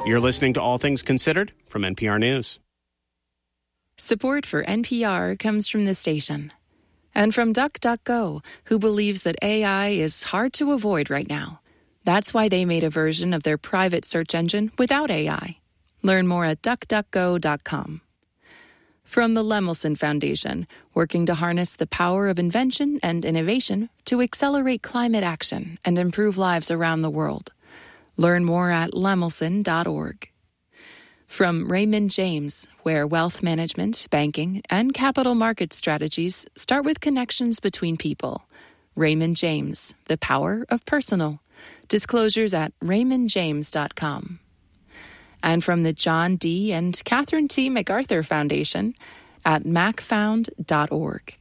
You're listening to All Things Considered from NPR News. Support for NPR comes from the station and from DuckDuckGo, who believes that AI is hard to avoid right now. That's why they made a version of their private search engine without AI. Learn more at duckduckgo.com. From the Lemelson Foundation, working to harness the power of invention and innovation to accelerate climate action and improve lives around the world. Learn more at lemelson.org. From Raymond James, where wealth management, banking, and capital market strategies start with connections between people. Raymond James, the power of personal. Disclosures at raymondjames.com. And from the John D. and Catherine T. MacArthur Foundation at macfound.org.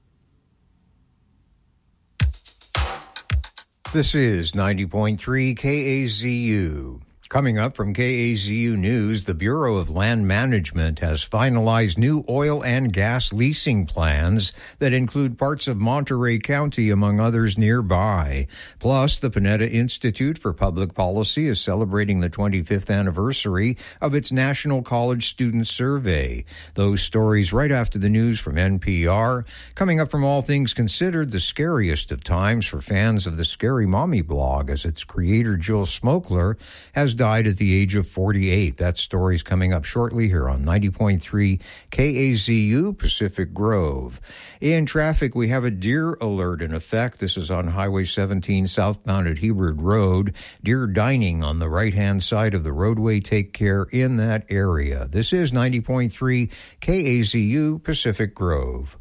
This is 90.3 KAZU. Coming up from KAZU News, the Bureau of Land Management has finalized new oil and gas leasing plans that include parts of Monterey County, among others nearby. Plus, the Panetta Institute for Public Policy is celebrating the 25th anniversary of its National College Student Survey. Those stories right after the news from NPR. Coming up from All Things Considered, the scariest of times for fans of the Scary Mommy blog, as its creator, Jill Smokler, has died at the age of 48. That story's coming up shortly here on 90.3 KAZU Pacific Grove. In traffic, we have a deer alert in effect. This is on Highway 17 southbound at Hebert Road. Deer dining on the right-hand side of the roadway. Take care in that area. This is 90.3 KAZU Pacific Grove.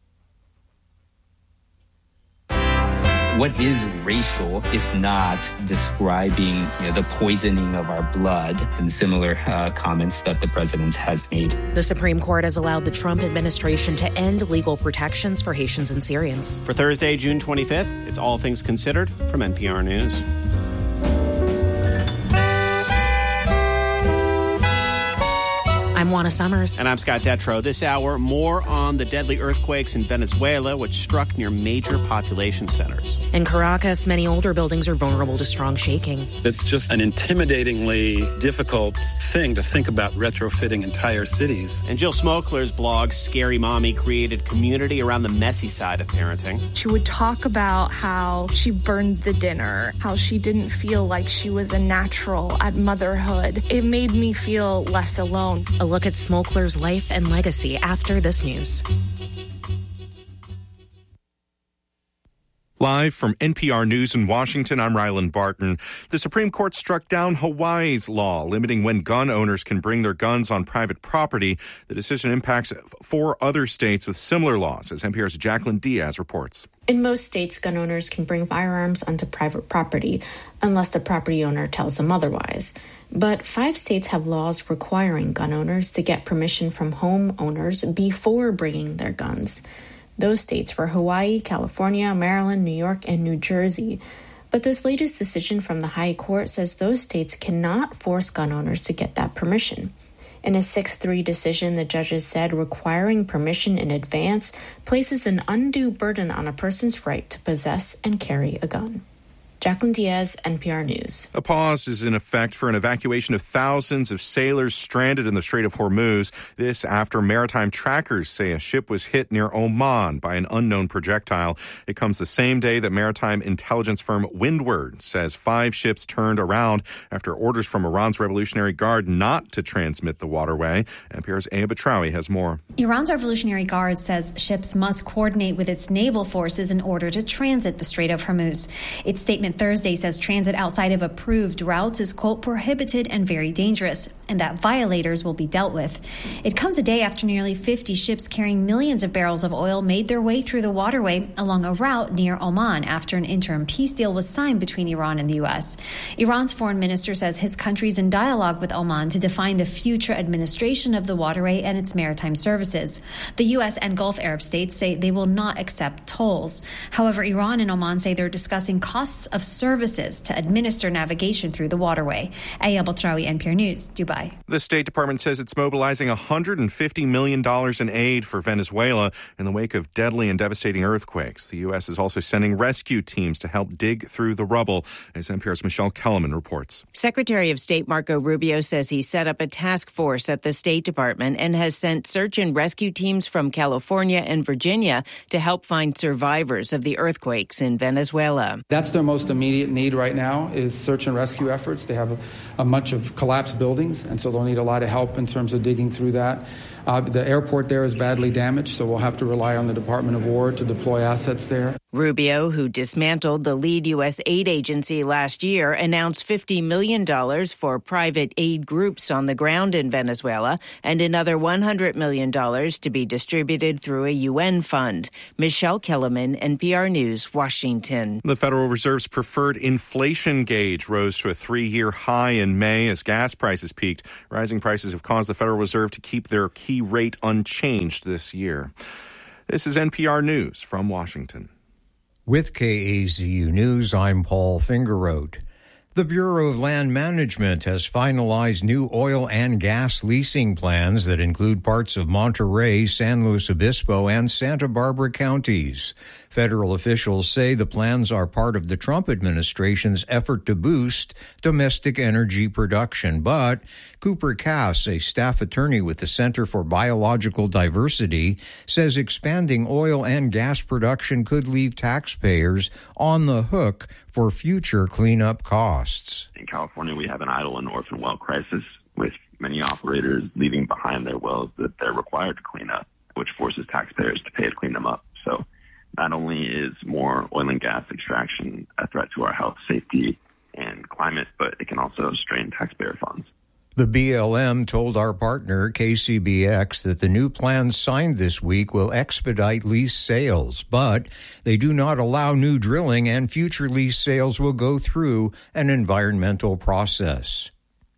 What is racial if not describing the poisoning of our blood and similar comments that the president has made? The Supreme Court has allowed the Trump administration to end legal protections for Haitians and Syrians. For Thursday, June 25th, it's All Things Considered from NPR News. I'm Juana Summers. And I'm Scott Detrow. This hour, more on the deadly earthquakes in Venezuela, which struck near major population centers. In Caracas, many older buildings are vulnerable to strong shaking. It's just an intimidatingly difficult thing to think about retrofitting entire cities. And Jill Smokler's blog, Scary Mommy, created community around the messy side of parenting. She would talk about how she burned the dinner, how she didn't feel like she was a natural at motherhood. It made me feel less alone. A look at Smokler's life and legacy after this news. Live from NPR News in Washington, I'm Ryland Barton. The Supreme Court struck down Hawaii's law limiting when gun owners can bring their guns on private property. The decision impacts 4 other states with similar laws, as NPR's Jacqueline Diaz reports. In most states, gun owners can bring firearms onto private property unless the property owner tells them otherwise. But 5 states have laws requiring gun owners to get permission from homeowners before bringing their guns. Those states were Hawaii, California, Maryland, New York, and New Jersey. But this latest decision from the High Court says those states cannot force gun owners to get that permission. In a 6-3 decision, the judges said requiring permission in advance places an undue burden on a person's right to possess and carry a gun. Jacqueline Diaz, NPR News. A pause is in effect for an evacuation of thousands of sailors stranded in the Strait of Hormuz. This after maritime trackers say a ship was hit near Oman by an unknown projectile. It comes the same day that maritime intelligence firm Windward says 5 ships turned around after orders from Iran's Revolutionary Guard not to transmit the waterway. NPR's Aya Batrawi has more. Iran's Revolutionary Guard says ships must coordinate with its naval forces in order to transit the Strait of Hormuz. Its statement Thursday says transit outside of approved routes is, quote, prohibited and very dangerous, and that violators will be dealt with. It comes a day after nearly 50 ships carrying millions of barrels of oil made their way through the waterway along a route near Oman after an interim peace deal was signed between Iran and the U.S. Iran's foreign minister says his country's in dialogue with Oman to define the future administration of the waterway and its maritime services. The U.S. and Gulf Arab states say they will not accept tolls. However, Iran and Oman say they're discussing costs of services to administer navigation through the waterway. Aya Baltraoui, NPR News, Dubai. The State Department says it's mobilizing $150 million in aid for Venezuela in the wake of deadly and devastating earthquakes. The U.S. is also sending rescue teams to help dig through the rubble, as NPR's Michelle Kellerman reports. Secretary of State Marco Rubio says he set up a task force at the State Department and has sent search and rescue teams from California and Virginia to help find survivors of the earthquakes in Venezuela. That's their most immediate need right now is search and rescue efforts. They have a bunch of collapsed buildings, and so they'll need a lot of help in terms of digging through that. The airport there is badly damaged, so we'll have to rely on the Department of War to deploy assets there. Rubio, who dismantled the lead U.S. aid agency last year, announced $50 million for private aid groups on the ground in Venezuela and another $100 million to be distributed through a UN fund. Michelle Kellerman, NPR News, Washington. The Federal Reserve's preferred inflation gauge rose to a 3-year high in May as gas prices peaked. Rising prices have caused the Federal Reserve to keep their key rate unchanged this year. This is NPR News from Washington. With KAZU News, I'm Paul Fingeroth. The Bureau of Land Management has finalized new oil and gas leasing plans that include parts of Monterey, San Luis Obispo, and Santa Barbara counties. Federal officials say the plans are part of the Trump administration's effort to boost domestic energy production. But Cooper Cass, a staff attorney with the Center for Biological Diversity, says expanding oil and gas production could leave taxpayers on the hook for future cleanup costs. In California, we have an idle and orphan well crisis, with many operators leaving behind their wells that they're required to clean up, which forces taxpayers to pay to clean them up. So not only is more oil and gas extraction a threat to our health, safety, and climate, but it can also strain taxpayer funds. The BLM told our partner, KCBX, that the new plans signed this week will expedite lease sales, but they do not allow new drilling, and future lease sales will go through an environmental process.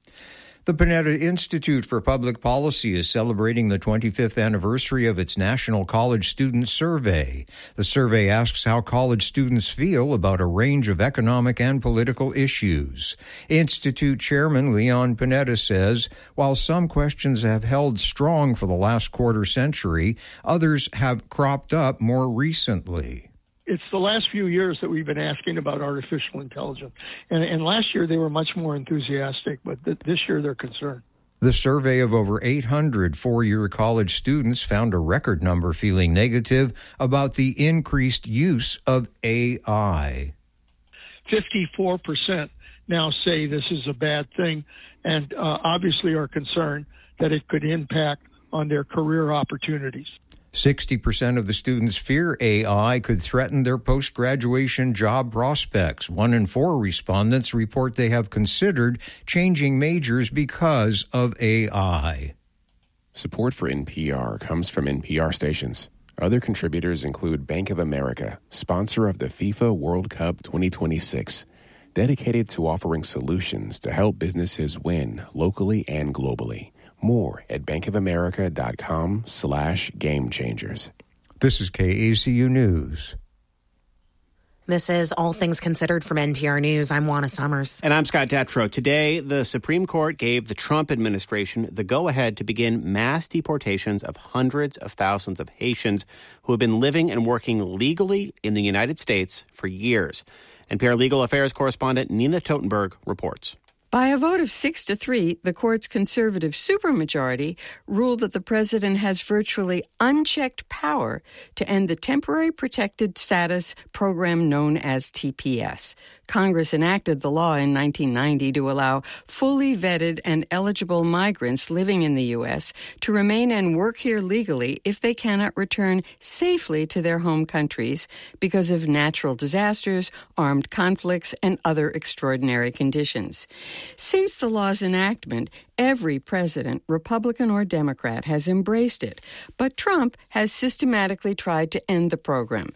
The Panetta Institute for Public Policy is celebrating the 25th anniversary of its National College Student Survey. The survey asks how college students feel about a range of economic and political issues. Institute Chairman Leon Panetta says, while some questions have held strong for the last quarter century, others have cropped up more recently. It's the last few years that we've been asking about artificial intelligence. And last year they were much more enthusiastic, but this year they're concerned. The survey of over 800 four-year college students found a record number feeling negative about the increased use of AI. 54% now say this is a bad thing and obviously are concerned that it could impact on their career opportunities. 60% of the students fear AI could threaten their post-graduation job prospects. 1 in 4 respondents report they have considered changing majors because of AI. Support for NPR comes from NPR stations. Other contributors include Bank of America, sponsor of the FIFA World Cup 2026, dedicated to offering solutions to help businesses win locally and globally. More at bankofamerica.com/gamechangers. This is KACU News. This is All Things Considered from NPR News. I'm Juana Summers. And I'm Scott Detrow. Today, the Supreme Court gave the Trump administration the go-ahead to begin mass deportations of hundreds of thousands of Haitians who have been living and working legally in the United States for years. NPR Legal Affairs correspondent Nina Totenberg reports. By a vote of 6-3, the court's conservative supermajority ruled that the president has virtually unchecked power to end the Temporary Protected Status program known as TPS. Congress enacted the law in 1990 to allow fully vetted and eligible migrants living in the U.S. to remain and work here legally if they cannot return safely to their home countries because of natural disasters, armed conflicts, and other extraordinary conditions. Since the law's enactment, every president, Republican or Democrat, has embraced it, but Trump has systematically tried to end the program.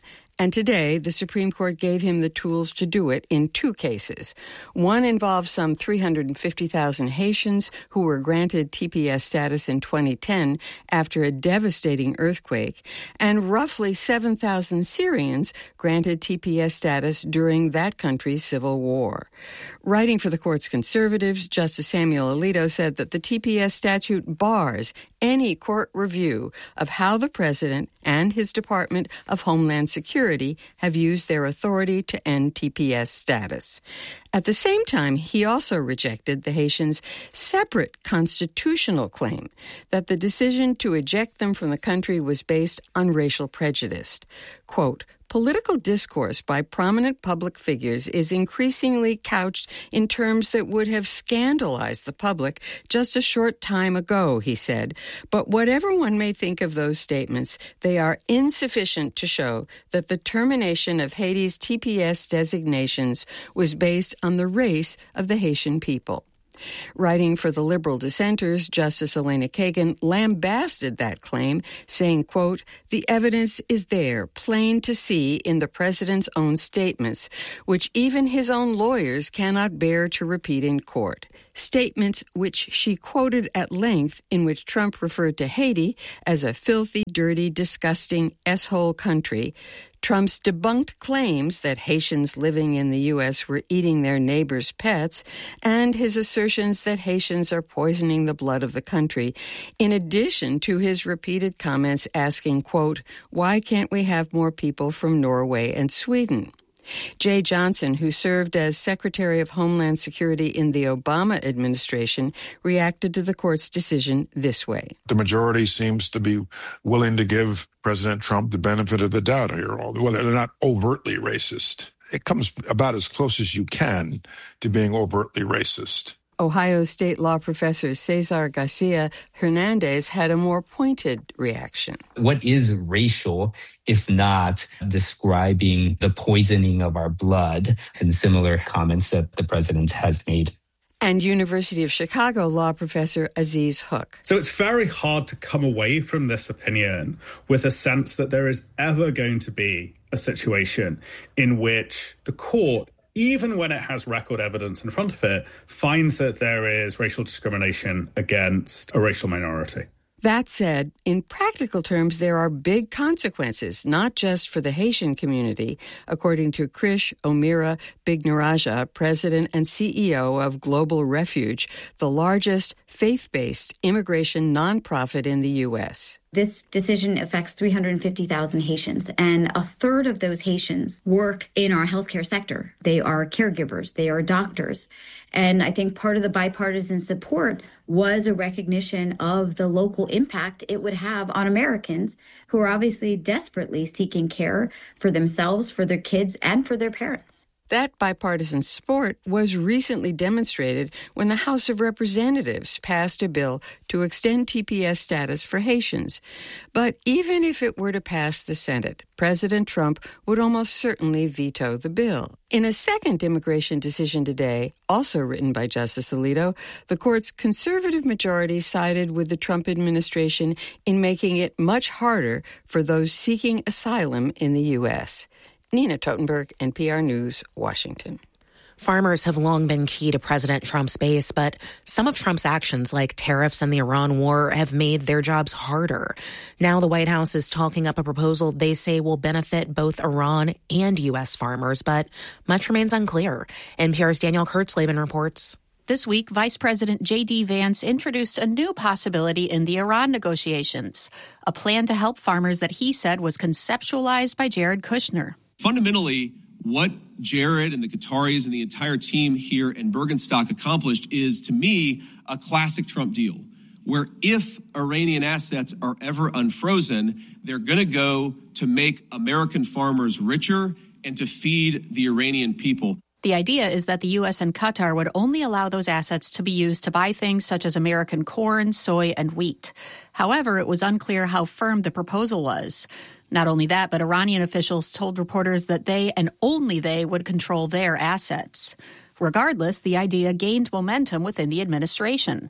And today, the Supreme Court gave him the tools to do it in 2 cases. One involves some 350,000 Haitians who were granted TPS status in 2010 after a devastating earthquake, and roughly 7,000 Syrians granted TPS status during that country's civil war. Writing for the court's conservatives, Justice Samuel Alito said that the TPS statute bars any court review of how the president and his Department of Homeland Security have used their authority to end TPS status. At the same time, he also rejected the Haitians' separate constitutional claim that the decision to eject them from the country was based on racial prejudice. Quote, political discourse by prominent public figures is increasingly couched in terms that would have scandalized the public just a short time ago, he said. But whatever one may think of those statements, they are insufficient to show that the termination of Haiti's TPS designations was based on the race of the Haitian people. Writing for the liberal dissenters, Justice Elena Kagan lambasted that claim, saying, quote, the evidence is there, plain to see in the president's own statements, which even his own lawyers cannot bear to repeat in court. Statements which she quoted at length in which Trump referred to Haiti as a filthy, dirty, disgusting S-hole country, Trump's debunked claims that Haitians living in the U.S. were eating their neighbors' pets, and his assertions that Haitians are poisoning the blood of the country, in addition to his repeated comments asking, quote, why can't we have more people from Norway and Sweden? Jay Johnson, who served as Secretary of Homeland Security in the Obama administration, reacted to the court's decision this way. The majority seems to be willing to give President Trump the benefit of the doubt here. Well, they're not overtly racist. It comes about as close as you can to being overtly racist. Ohio State law professor Cesar Garcia Hernandez had a more pointed reaction. What is racial if not describing the poisoning of our blood, and similar comments that the president has made? And University of Chicago law professor Aziz Hook. So it's very hard to come away from this opinion with a sense that there is ever going to be a situation in which the court, even when it has record evidence in front of it, finds that there is racial discrimination against a racial minority. That said, in practical terms, there are big consequences, not just for the Haitian community, according to Krish Omira Bignaraja, president and CEO of Global Refuge, the largest faith-based immigration nonprofit in the U.S. This decision affects 350,000 Haitians, and a third of those Haitians work in our healthcare sector. They are caregivers, they are doctors. And I think part of the bipartisan support was a recognition of the local impact it would have on Americans who are obviously desperately seeking care for themselves, for their kids, and for their parents. That bipartisan support was recently demonstrated when the House of Representatives passed a bill to extend TPS status for Haitians. But even if it were to pass the Senate, President Trump would almost certainly veto the bill. In a second immigration decision today, also written by Justice Alito, the court's conservative majority sided with the Trump administration in making it much harder for those seeking asylum in the U.S. Nina Totenberg, NPR News, Washington. Farmers have long been key to President Trump's base, but some of Trump's actions, like tariffs and the Iran war, have made their jobs harder. Now the White House is talking up a proposal they say will benefit both Iran and U.S. farmers, but much remains unclear. NPR's Danielle Kurtzleben reports. This week, Vice President J.D. Vance introduced a new possibility in the Iran negotiations, a plan to help farmers that he said was conceptualized by Jared Kushner. Fundamentally, what Jared and the Qataris and the entire team here in Bergenstock accomplished is, to me, a classic Trump deal, where if Iranian assets are ever unfrozen, they're going to go to make American farmers richer and to feed the Iranian people. The idea is that the U.S. and Qatar would only allow those assets to be used to buy things such as American corn, soy, and wheat. However, it was unclear how firm the proposal was. Not only that, but Iranian officials told reporters that they and only they would control their assets. Regardless, the idea gained momentum within the administration.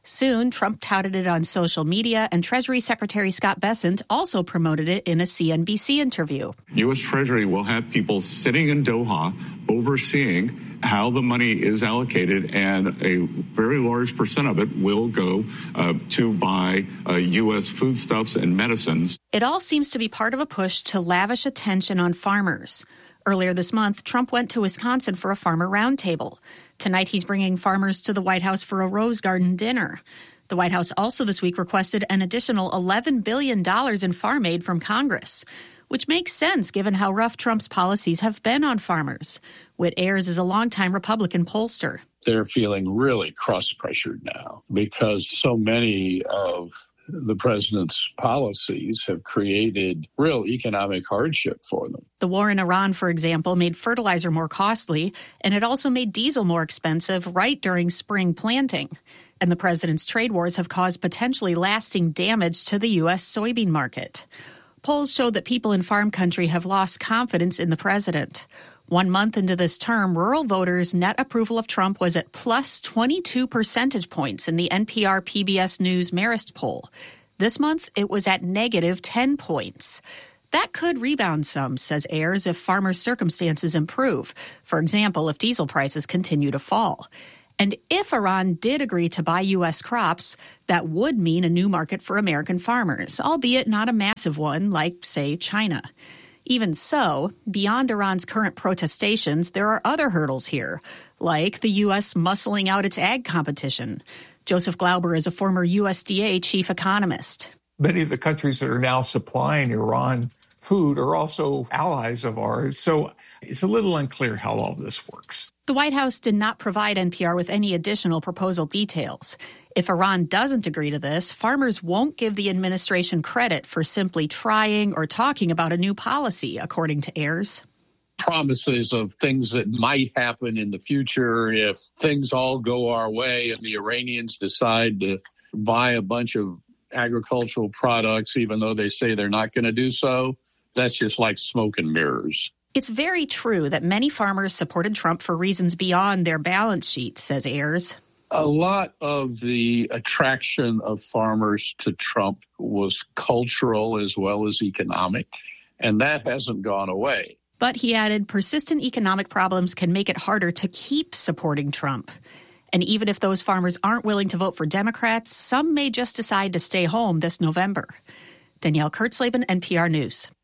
Soon, Trump touted it on social media, and Treasury Secretary Scott Bessent also promoted it in a CNBC interview. U.S. Treasury will have people sitting in Doha overseeing how the money is allocated, and a very large percent of it will go to buy U.S. foodstuffs and medicines. It all seems to be part of a push to lavish attention on farmers. Earlier this month, Trump went to Wisconsin for a farmer roundtable. Tonight, he's bringing farmers to the White House for a Rose Garden dinner. The White House also this week requested an additional $11 billion in farm aid from Congress, which makes sense given how rough Trump's policies have been on farmers. Whit Ayers is a longtime Republican pollster. They're feeling really cross-pressured now because so many of the president's policies have created real economic hardship for them. The war in Iran, for example, made fertilizer more costly, and it also made diesel more expensive right during spring planting. And the president's trade wars have caused potentially lasting damage to the U.S. soybean market. Polls show that people in farm country have lost confidence in the president. 1 month into this term, rural voters' net approval of Trump was at plus 22 percentage points in the NPR PBS News Marist poll. This month, it was at negative 10 points. That could rebound some, says Ayers, if farmers' circumstances improve. For example, if diesel prices continue to fall. And if Iran did agree to buy U.S. crops, that would mean a new market for American farmers, albeit not a massive one like, say, China. Even so, beyond Iran's current protestations, there are other hurdles here, like the U.S. muscling out its ag competition. Joseph Glauber is a former USDA chief economist. Many of the countries that are now supplying Iran food are also allies of ours, so it's a little unclear how all this works. The White House did not provide NPR with any additional proposal details. If Iran doesn't agree to this, farmers won't give the administration credit for simply trying or talking about a new policy, according to Ayers. Promises of things that might happen in the future if things all go our way and the Iranians decide to buy a bunch of agricultural products, even though they say they're not going to do so, that's just like smoke and mirrors. It's very true that many farmers supported Trump for reasons beyond their balance sheet, says Ayers. A lot of the attraction of farmers to Trump was cultural as well as economic, and that hasn't gone away. But he added, persistent economic problems can make it harder to keep supporting Trump. And even if those farmers aren't willing to vote for Democrats, some may just decide to stay home this November. Danielle Kurtzleben, NPR News.